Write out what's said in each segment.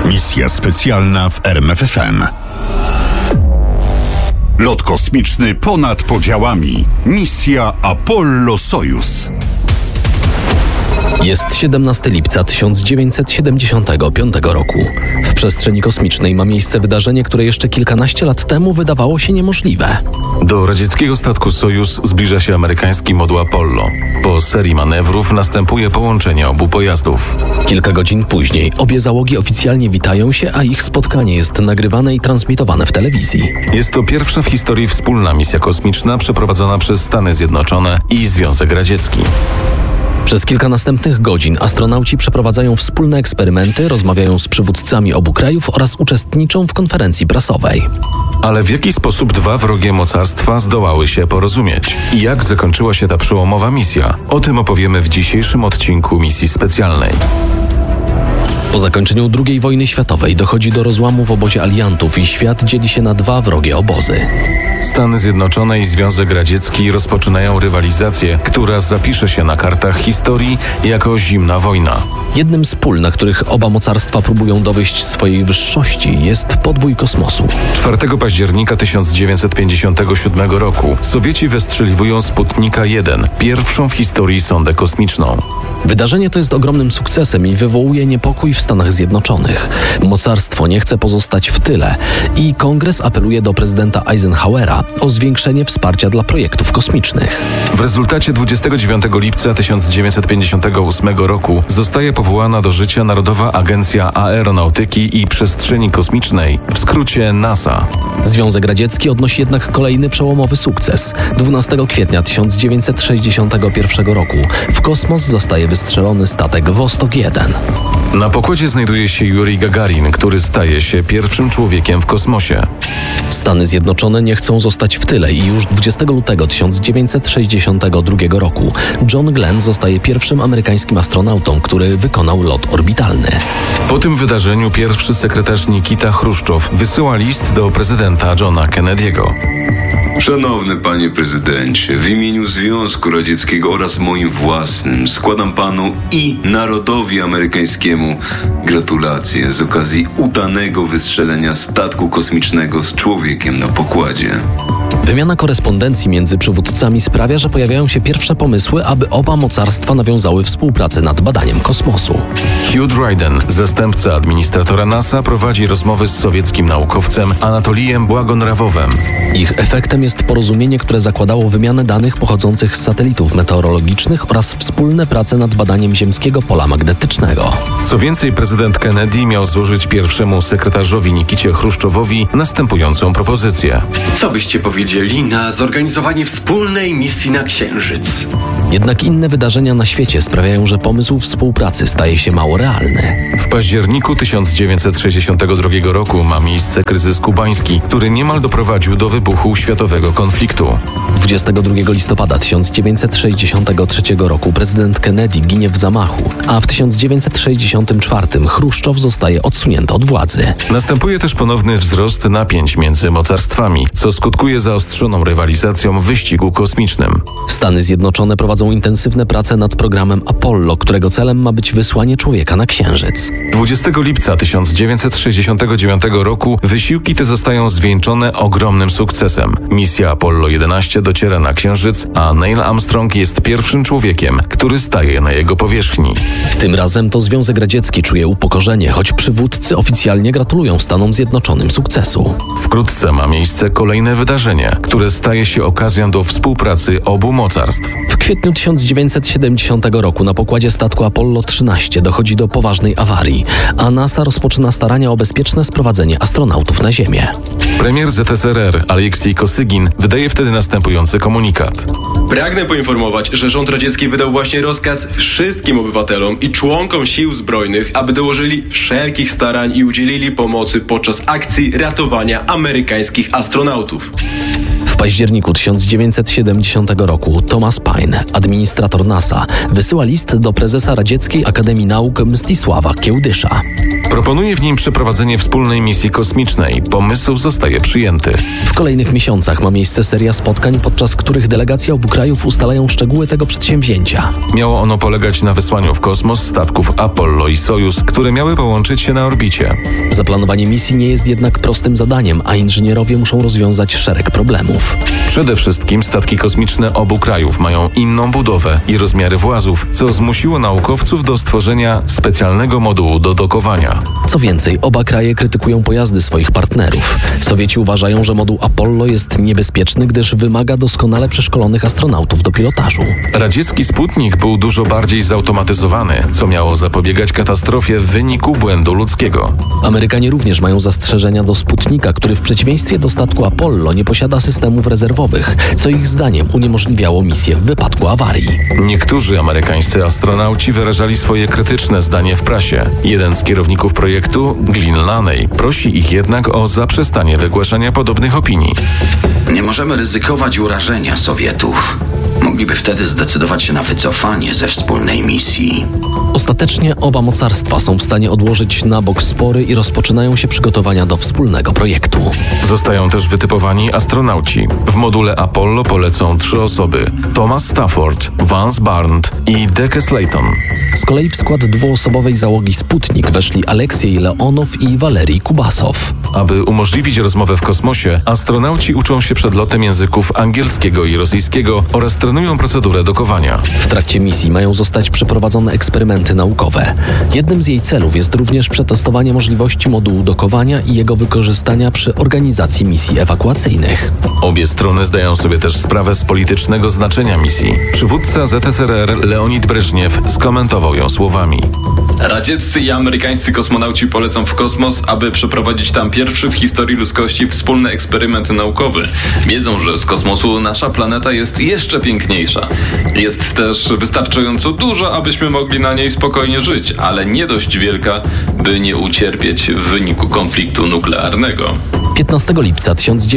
Misja specjalna w RMFFM. Lot kosmiczny ponad podziałami. Misja Apollo-Sojus. Jest 17 lipca 1975 roku. W przestrzeni kosmicznej ma miejsce wydarzenie, które jeszcze kilkanaście lat temu wydawało się niemożliwe. Do radzieckiego statku Sojus zbliża się amerykański moduł Apollo. Po serii manewrów następuje połączenie obu pojazdów. Kilka godzin później obie załogi oficjalnie witają się, a ich spotkanie jest nagrywane i transmitowane w telewizji. Jest to pierwsza w historii wspólna misja kosmiczna przeprowadzona przez Stany Zjednoczone i Związek Radziecki. Przez kilka następnych godzin astronauci przeprowadzają wspólne eksperymenty, rozmawiają z przywódcami obu krajów oraz uczestniczą w konferencji prasowej. Ale w jaki sposób dwa wrogie mocarstwa zdołały się porozumieć? I jak zakończyła się ta przełomowa misja? O tym opowiemy w dzisiejszym odcinku misji specjalnej. Po zakończeniu II wojny światowej dochodzi do rozłamu w obozie aliantów i świat dzieli się na dwa wrogie obozy. Stany Zjednoczone i Związek Radziecki rozpoczynają rywalizację, która zapisze się na kartach historii jako zimna wojna. Jednym z pól, na których oba mocarstwa próbują dowieść swojej wyższości, jest podbój kosmosu. 4 października 1957 roku Sowieci wystrzeliwują Sputnika 1, pierwszą w historii sondę kosmiczną. Wydarzenie to jest ogromnym sukcesem i wywołuje niepokój w Stanach Zjednoczonych. Mocarstwo nie chce pozostać w tyle i Kongres apeluje do prezydenta Eisenhowera o zwiększenie wsparcia dla projektów kosmicznych. W rezultacie 29 lipca 1958 roku zostaje powołana do życia Narodowa Agencja Aeronautyki i Przestrzeni Kosmicznej, w skrócie NASA. Związek Radziecki odnosi jednak kolejny przełomowy sukces. 12 kwietnia 1961 roku w kosmos zostaje wystrzelony statek Vostok 1. Na pokładzie znajduje się Jurij Gagarin, który staje się pierwszym człowiekiem w kosmosie. Stany Zjednoczone nie chcą zostać w tyle i już 20 lutego 1962 roku John Glenn zostaje pierwszym amerykańskim astronautą, który wykonał lot orbitalny. Po tym wydarzeniu pierwszy sekretarz Nikita Chruszczow wysyła list do prezydenta Johna Kennedy'ego. Szanowny panie prezydencie, w imieniu Związku Radzieckiego oraz moim własnym składam panu i narodowi amerykańskiemu gratulacje z okazji udanego wystrzelenia statku kosmicznego z człowiekiem na pokładzie. Wymiana korespondencji między przywódcami sprawia, że pojawiają się pierwsze pomysły, aby oba mocarstwa nawiązały współpracę nad badaniem kosmosu. Hugh Dryden, zastępca administratora NASA, prowadzi rozmowy z sowieckim naukowcem Anatolijem Błagonrawowem. Ich efektem jest porozumienie, które zakładało wymianę danych pochodzących z satelitów meteorologicznych oraz wspólne prace nad badaniem ziemskiego pola magnetycznego. Co więcej, prezydent Kennedy miał złożyć pierwszemu sekretarzowi Nikicie Chruszczowowi następującą propozycję. Co byście powiedzieli na zorganizowanie wspólnej misji na Księżyc? Jednak inne wydarzenia na świecie sprawiają, że pomysł współpracy staje się mało realny. W październiku 1962 roku ma miejsce kryzys kubański, który niemal doprowadził do wybuchu światowego konfliktu. 22 listopada 1963 roku prezydent Kennedy ginie w zamachu, a w 1964 Chruszczow zostaje odsunięty od władzy. Następuje też ponowny wzrost napięć między mocarstwami, co skutkuje zaostrzoną rywalizacją w wyścigu kosmicznym. Stany Zjednoczone prowadzą intensywne prace nad programem Apollo, którego celem ma być wysłanie człowieka na Księżyc. 20 lipca 1969 roku wysiłki te zostają zwieńczone ogromnym sukcesem. Misja Apollo 11 dociera na Księżyc, a Neil Armstrong jest pierwszym człowiekiem, który staje na jego powierzchni. Tym razem to Związek Radziecki czuje upokorzenie, choć przywódcy oficjalnie gratulują Stanom Zjednoczonym sukcesu. Wkrótce ma miejsce kolejne wydarzenie, które staje się okazją do współpracy obu mocarstw. W kwietniu 1970 roku na pokładzie statku Apollo 13 dochodzi do poważnej awarii, a NASA rozpoczyna starania o bezpieczne sprowadzenie astronautów na Ziemię. Premier ZSRR Aleksiej Kosygin wydaje wtedy następujący komunikat. Pragnę poinformować, że rząd radziecki wydał właśnie rozkaz wszystkim obywatelom i członkom sił zbrojnych, aby dołożyli wszelkich starań i udzielili pomocy podczas akcji ratowania amerykańskich astronautów. W październiku 1970 roku Thomas Paine, administrator NASA, wysyła list do prezesa Radzieckiej Akademii Nauk Mstisława Kiełdysza. Proponuje w nim przeprowadzenie wspólnej misji kosmicznej. Pomysł zostaje przyjęty. W kolejnych miesiącach ma miejsce seria spotkań, podczas których delegacja obu krajów ustalają szczegóły tego przedsięwzięcia. Miało ono polegać na wysłaniu w kosmos statków Apollo i Sojus, które miały połączyć się na orbicie. Zaplanowanie misji nie jest jednak prostym zadaniem, a inżynierowie muszą rozwiązać szereg problemów. Przede wszystkim statki kosmiczne obu krajów mają inną budowę i rozmiary włazów, co zmusiło naukowców do stworzenia specjalnego modułu do dokowania. Co więcej, oba kraje krytykują pojazdy swoich partnerów. Sowieci uważają, że moduł Apollo jest niebezpieczny, gdyż wymaga doskonale przeszkolonych astronautów do pilotażu. Radziecki Sputnik był dużo bardziej zautomatyzowany, co miało zapobiegać katastrofie w wyniku błędu ludzkiego. Amerykanie również mają zastrzeżenia do Sputnika, który w przeciwieństwie do statku Apollo nie posiada systemów rezerwowych, co ich zdaniem uniemożliwiało misję w wypadku awarii. Niektórzy amerykańscy astronauci wyrażali swoje krytyczne zdanie w prasie. Jeden z kierowników projektu, Glyn Laney, prosi ich jednak o zaprzestanie wygłaszania podobnych opinii. Nie możemy ryzykować urażenia Sowietów. Mogliby wtedy zdecydować się na wycofanie ze wspólnej misji. Ostatecznie oba mocarstwa są w stanie odłożyć na bok spory i rozpoczynają się przygotowania do wspólnego projektu. Zostają też wytypowani astronauci. W module Apollo polecą 3 osoby: Thomas Stafford, Vance Barnett i Deke Slayton. Z kolei w skład dwuosobowej załogi Sputnik weszli Aleksiej Leonow i Walerij Kubasow. Aby umożliwić rozmowę w kosmosie, astronauci uczą się przed lotem języków angielskiego i rosyjskiego oraz trenują procedurę dokowania. W trakcie misji mają zostać przeprowadzone eksperymenty naukowe. Jednym z jej celów jest również przetestowanie możliwości modułu dokowania i jego wykorzystania przy organizacji misji ewakuacyjnych. Obie strony zdają sobie też sprawę z politycznego znaczenia misji. Przywódca ZSRR Leonid Breżniew skomentował ją słowami: Radzieccy i amerykańscy kosmonauci polecą w kosmos, aby przeprowadzić tam pierwszy w historii ludzkości wspólny eksperyment naukowy. Wiedzą, że z kosmosu nasza planeta jest jeszcze piękniejsza. Jest też wystarczająco duża, abyśmy mogli na niej spokojnie żyć, ale nie dość wielka, by nie ucierpieć w wyniku konfliktu nuklearnego. 15 lipca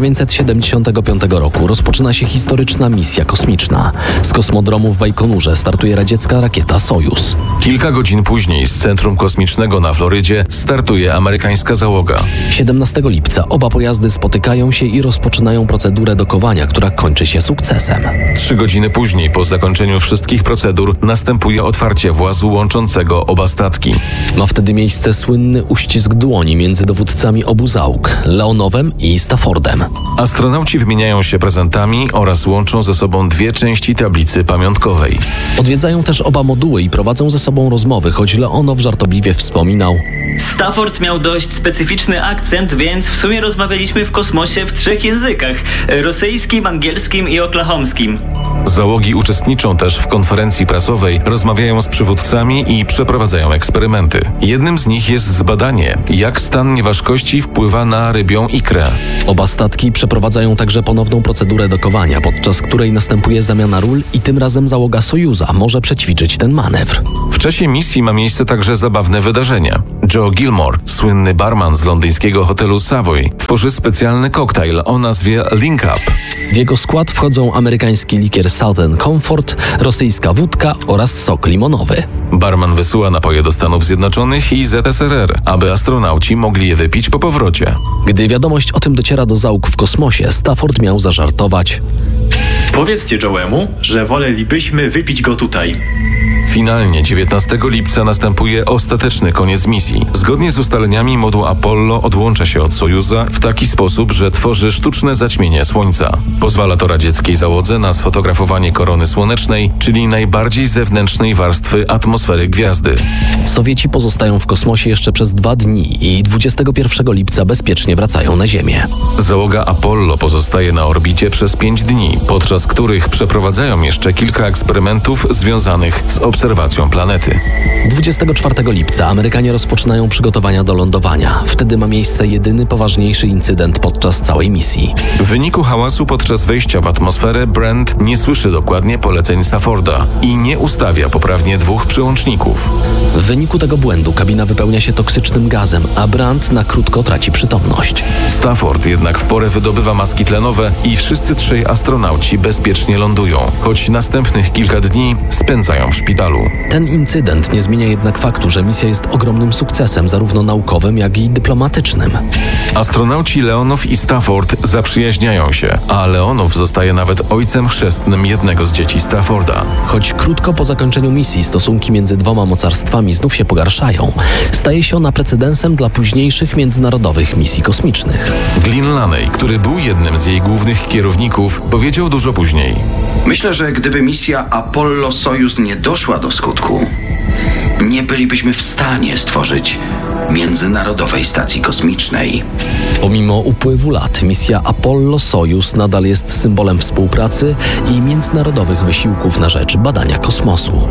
1975 roku rozpoczyna się historyczna misja kosmiczna. Z kosmodromu w Bajkonurze startuje radziecka rakieta Sojus. Kilka godzin później z Centrum Kosmicznego na Florydzie startuje amerykańska załoga. 17 lipca oba pojazdy spotykają się i rozpoczynają procedurę dokowania, która kończy się sukcesem. 3 godziny później, po zakończeniu wszystkich procedur, następuje otwarcie włazu łączącego oba statki. Ma wtedy miejsce słynny uścisk dłoni między dowódcami obu załóg, Leonowem i Staffordem. Astronauci wymieniają się prezentami oraz łączą ze sobą 2 części tablicy pamiątkowej. Odwiedzają też oba moduły i prowadzą ze sobą rozmowy, choć Leonow żartobliwie wspominał: Stafford miał dość specyficzny akcent, więc w sumie rozmawialiśmy w kosmosie w 3 językach: rosyjskim, angielskim i oklahomskim. Załogi uczestniczą też w konferencji prasowej, rozmawiają z przywódcami i przeprowadzają eksperymenty. Jednym z nich jest zbadanie, jak stan nieważkości wpływa na rybią ikrę. Oba statki przeprowadzają także ponowną procedurę dokowania, podczas której następuje zamiana ról i tym razem załoga Sojuza może przećwiczyć ten manewr. W czasie misji ma miejsce także zabawne wydarzenie. Joe Gilmore, słynny barman z londyńskiego hotelu Savoy, tworzy specjalny koktajl o nazwie Link Up. W jego skład wchodzą amerykański likier Southern Comfort, rosyjska wódka oraz sok limonowy. Barman wysyła napoje do Stanów Zjednoczonych i ZSRR, aby astronauci mogli je wypić po powrocie. Gdy wiadomość o tym dociera do załóg w kosmosie, Stafford miał zażartować: Powiedzcie Joe'emu, że wolelibyśmy wypić go tutaj. Finalnie 19 lipca następuje ostateczny koniec misji. Zgodnie z ustaleniami moduł Apollo odłącza się od Sojuza w taki sposób, że tworzy sztuczne zaćmienie Słońca. Pozwala to radzieckiej załodze na sfotografowanie korony słonecznej, czyli najbardziej zewnętrznej warstwy atmosfery gwiazdy. Sowieci pozostają w kosmosie jeszcze przez 2 dni i 21 lipca bezpiecznie wracają na Ziemię. Załoga Apollo pozostaje na orbicie przez 5 dni, podczas których przeprowadzają jeszcze kilka eksperymentów związanych z obserwacją planety. 24 lipca Amerykanie rozpoczynają przygotowania do lądowania. Wtedy ma miejsce jedyny poważniejszy incydent podczas całej misji. W wyniku hałasu podczas wejścia w atmosferę Brent nie słyszy dokładnie poleceń Stafforda i nie ustawia poprawnie 2 przyłączników. W wyniku tego błędu kabina wypełnia się toksycznym gazem, a Brandt na krótko traci przytomność. Stafford jednak w porę wydobywa maski tlenowe i wszyscy 3 astronauci bezpiecznie lądują, choć następnych kilka dni spędzają w szpitalu. szpitalu. Ten incydent nie zmienia jednak faktu, że misja jest ogromnym sukcesem, zarówno naukowym, jak i dyplomatycznym. Astronauci Leonow i Stafford zaprzyjaźniają się, a Leonow zostaje nawet ojcem chrzestnym jednego z dzieci Stafforda. Choć krótko po zakończeniu misji stosunki między dwoma mocarstwami znów się pogarszają, staje się ona precedensem dla późniejszych międzynarodowych misji kosmicznych. Glyn Laney, który był jednym z jej głównych kierowników, powiedział dużo później: Myślę, że gdyby misja Apollo-Sojus nie doszła do skutku, nie bylibyśmy w stanie stworzyć Międzynarodowej Stacji Kosmicznej. Pomimo upływu lat, misja Apollo-Sojus nadal jest symbolem współpracy i międzynarodowych wysiłków na rzecz badania kosmosu.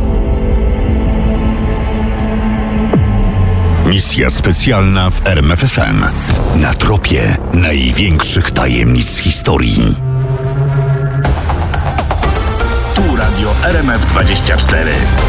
Misja specjalna w RMFFM. Na tropie największych tajemnic historii. Tu Radio RMF24.